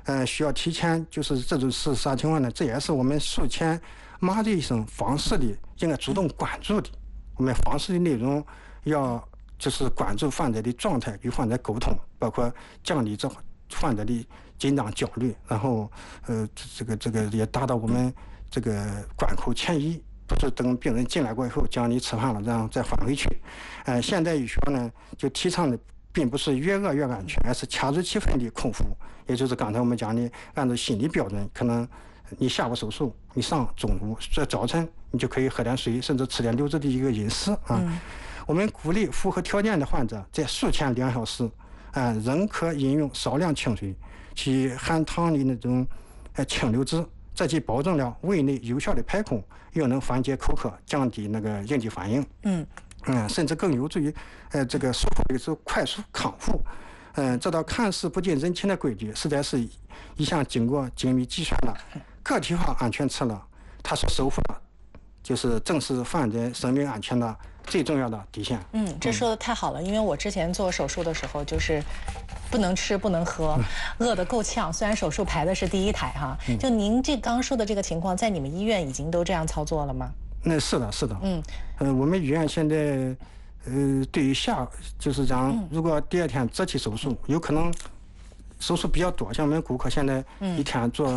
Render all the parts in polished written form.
需要提前就是这种事实啥情况呢？这也是我们术前麻醉医生方式的应该主动关注的。我们方式的内容要就是关注患者的状态，与患者沟通，包括降低这患者的紧张焦虑，然后这个也达到我们这个关口前移，不是等病人进来过以后叫你吃饭了，然后再返回去。现代医学呢就提倡的并不是越饿越安全，而是掐住气氛的空腹，也就是刚才我们讲的，按照心理标准，可能你下午手术，你上中午这早晨你就可以喝点水，甚至吃点流质的一个饮食啊。我们鼓励符合条件的患者在术前2小时，仍可饮用少量清水，其含糖的那种清流质，这既保证了胃内有效的排空，又能缓解口渴，降低那个应激反应。甚至更有助于这个术后的时候快速康复。这道看似不近人情的规矩，实在是一项经过精密计算的个体化安全策略，它所守护的就是正是患者生命安全的最重要的底线。 这说的太好了，因为我之前做手术的时候就是不能吃不能喝，饿得够呛。虽然手术排的是第1台哈，就您这刚刚说的这个情况，在你们医院已经都这样操作了吗？ 那是的，是的。我们医院现在对于就是讲，如果第2天择期手术，有可能手术比较多，像我们顾客现在一天做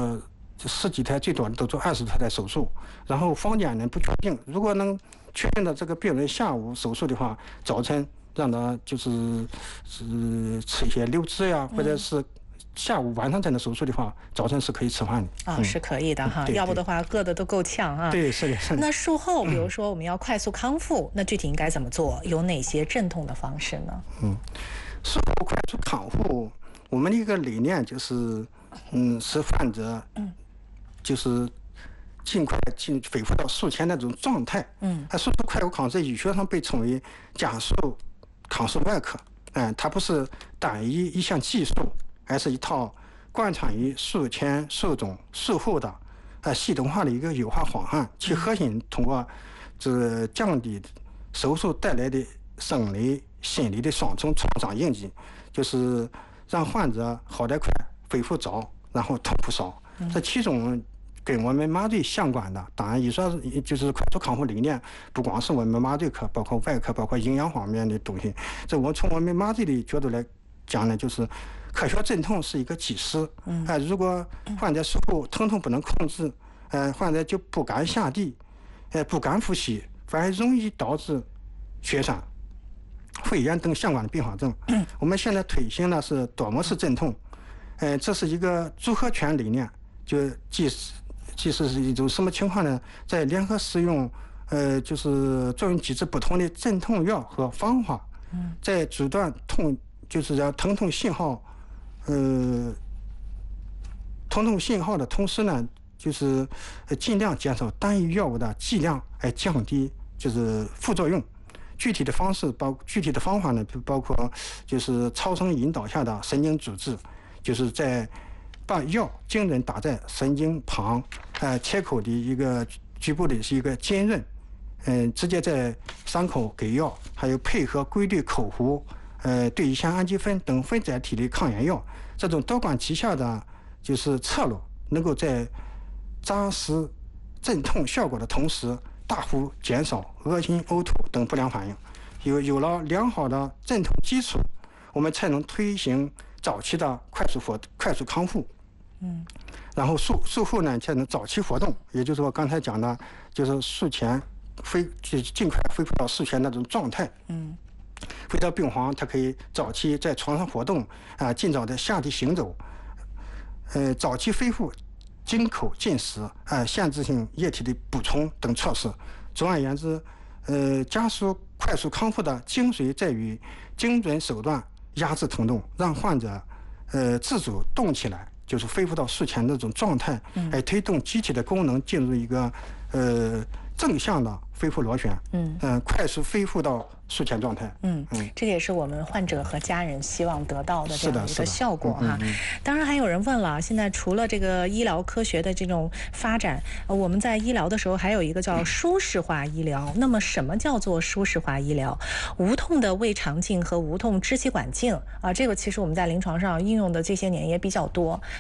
10几台，最多的都做20台的手术。然后房间呢不确定，如果能确定的这个病人下午手术的话，早晨让他就是吃一些流质呀，或者是下午晚上才能手术的话，早晨是可以吃饭的。 是可以的哈，要不的话饿得都够呛啊。 对，是的，是的。 那术后，比如说我们要快速康复，那具体应该怎么做？有哪些镇痛的方式呢？ 术后快速康复，我们的一个理念就是，使患者，就是尽快恢复到术前那种状态。术后快速康复在医学上被称为加速康复外科。它不是单一项技术，而是一套贯穿于术前、术中、术后的系统化的一个优化方案。其核心通过降低手术带来的生理、心理的双重创伤应激，就是让患者好得快、恢复早，然后痛苦少。这其中跟我们麻醉相关的，当然医说就是快速康复理念，不光是我们麻醉科，包括外科，包括营养方面的东西。这我从我们麻醉的角度来讲呢，就是科学镇痛是一个基石。如果患者术后疼痛不能控制，患者就不敢下地，不敢呼吸，反而容易导致血栓、肺炎等相关的并发症。我们现在推行的是多模式镇痛，这是一个组合拳理念，就即使是一种什么情况呢？在联合使用，就是作用机制不同的镇痛药和方法，在阻断就是让疼痛信号，疼痛信号的同时呢，就是尽量减少单一药物的剂量，来降低就是副作用。具体的方法呢，包括就是超声引导下的神经阻滞，就是在把药精准打在神经旁，切口的一个局部的是一个尖刃，直接在伤口给药，还有配合规律口服，对乙酰氨基酚等分载体的抗炎药，这种多管齐下的就是策略，能够在扎实镇痛效果的同时，大幅减少恶心、呕吐等不良反应。有了良好的镇痛基础，我们才能推行早期的快速康复。然后术后呢才能早期活动，也就是我刚才讲的，就是术前尽快恢复到术前那种状态。回到病房，他可以早期在床上活动，尽早的下地行走，早期恢复经口进食，限制性液体的补充等措施。总而言之，加速快速康复的精髓在于精准手段压制疼痛，让患者自主动起来，就是恢复到术前那种状态，来推动机体的功能进入一个正向的恢复螺旋，快速恢复到术前状态。 这个也是我们患者和家人希望得到的这样一个效果哈。当然还有人问了，现在除了这个医疗科学的这种发展，我们在医疗的时候还有一个叫舒适化医疗。那么什么叫做舒适化医疗？无痛的胃肠镜和无痛支气管镜啊，这个其实我们在临床上应用的这些年也比较多。